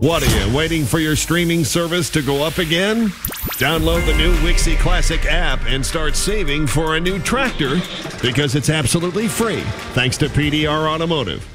What are you, waiting for your streaming service to go up again? Download the new Wixie Classic app and start saving for a new tractor because it's absolutely free thanks to PDR Automotive.